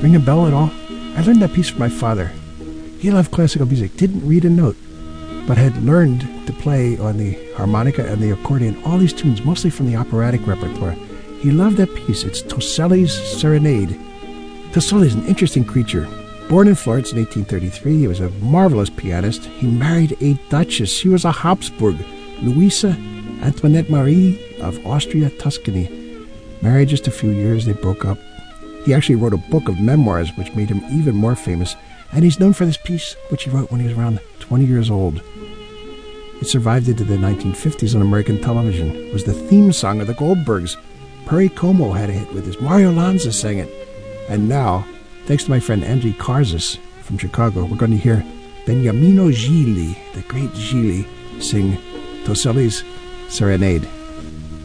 Ring a bell at all? I learned that piece from my father. He loved classical music, didn't read a note, but had learned to play on the harmonica and the accordion, all these tunes, mostly from the operatic repertoire. He loved that piece. It's Toselli's Serenade. Toselli is an interesting creature. Born in Florence in 1833, he was a marvelous pianist. He married a duchess. She was a Habsburg, Louisa Antoinette Marie of Austria, Tuscany. Married just a few years, they broke up. He actually wrote a book of memoirs, which made him even more famous. And he's known for this piece, which he wrote when he was around 20 years old. It survived into the 1950s on American television. It was the theme song of the Goldbergs. Perry Como had a hit with this. Mario Lanza sang it. And now, thanks to my friend Angie Karzis from Chicago, we're going to hear Beniamino Gigli, the great Gigli, sing Toselli's Serenade.